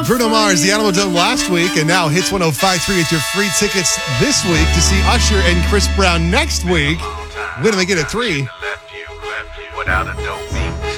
Bruno Mars, The Animal Dome last week, and now Hits 105.3 with your free tickets this week to see Usher and Chris Brown next week. When do they get at 3? Without a dope.